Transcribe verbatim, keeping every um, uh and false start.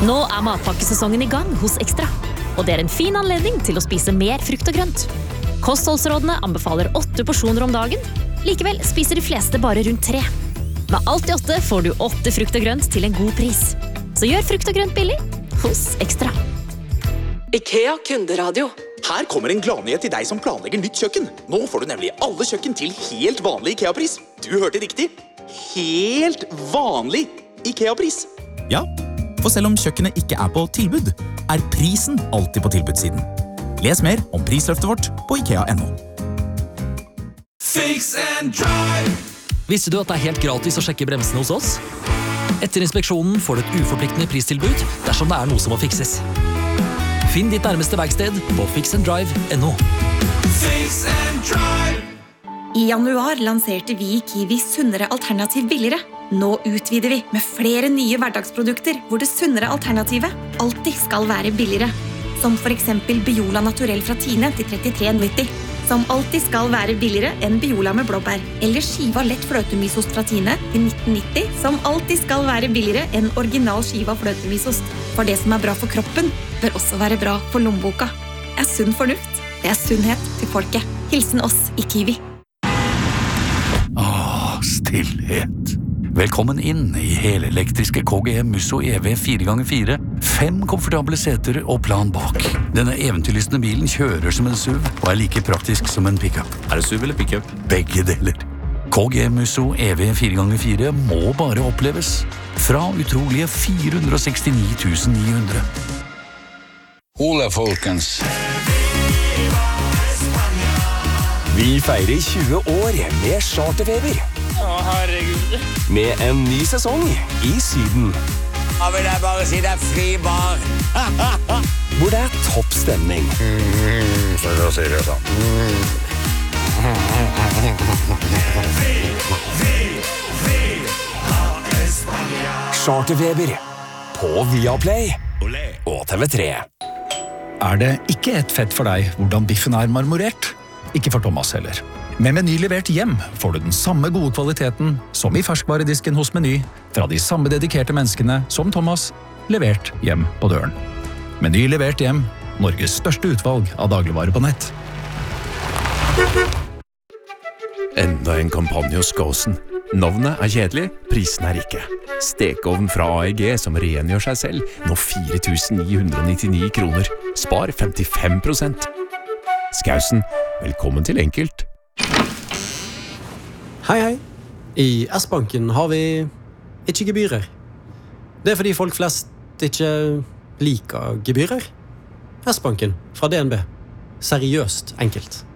Nå er matpakkesesongen i gang hos Ekstra, og det er en fin anledning til å spise mer frukt og grønt. Kostholdsrådene anbefaler åtte porsjoner om dagen, likevel spiser de fleste bare rundt tre. Med alt i åtte får du åtte frukt og grønt til en god pris. Så gjør frukt og grønt billig hos Ekstra. IKEA kunderadio. Her kommer en gladnyhet til deg som planlegger nytt kjøkken. Nå får du nemlig alle kjøkken til helt vanlig IKEA-pris. Du hørte riktig. Helt vanlig IKEA-pris. Ja, for selv om kjøkkenet ikke er på tilbud, er prisen alltid på tilbudssiden. Les mer om prisløftet vårt på ikea punktum no. Fix and drive. Visste du at det er helt gratis å sjekke bremsene hos oss? Etter inspeksjonen får du et uforpliktende pristilbud dersom det er noe som må fikses. Finn ditt nærmeste verksted på fix and drive punktum no. Fix and drive. I januar lanserte vi i Kiwi sunnere alternativ billigere. Nå utvider vi med flere nye hverdagsprodukter hvor det sunnere alternativet alltid skal være billigere. Som for eksempel Biola Naturell fra Tine til trettitre nitti. Som alltid skal være billigere enn Biola med blåbær. Eller skiva lett fløtemysost fra Tine til nitten nitti. Som alltid skal være billigere enn original skiva fløtemysost. For det som er bra for kroppen, bør også være bra for lommeboka. Det er sunn fornuft. Det er sunnhet til folket. Hilsen oss i Kiwi. Åh, stillhet. Velkommen inn i helelektriske K G M Musso E V fire ganger fire. Fem komfortable seter og plan bak. Denne eventyrlystne bilen kjører som en S U V og er like praktisk som en pickup. Er det S U V eller pickup? Begge deler. K G M Musso E V fire ganger fire må bare oppleves. Fra utrolige fire hundre og sekstini tusen ni hundre. Ole, folkens. Vi feirer tjue år med Charterfeber. Å, herregud. Med en ny sesong i Syden. Da vil jeg bare si det er fri bar. Hvor det er topp stemning. Mm, så da sier jeg sånn. Mm. Charterfeber på Viaplay og T V tre. Er det ikke et fett for deg hvordan biffen er marmorert? Ikke for Thomas heller. Med Meny levert hjem får du den samme gode kvaliteten som i ferskvaredisken hos Meny, fra de samme dedikerte menneskene som Thomas, levert hjem på døren. Meny levert hjem, Norges største utvalg av dagligvarer på nett. Enda en kampanje hos Gåsen. Navnet er kjedelig, prisen er ikke. Stekeovn fra A E G som rengjør seg selv, nå fire tusen ni hundre og nittini kroner. Spar femtifem prosent. Skausen, velkommen til enkelt. Hei, hei. I S-banken har vi ikke gebyrer. Det er fordi folk flest ikke liker gebyrer. S-banken fra D N B. Seriøst enkelt.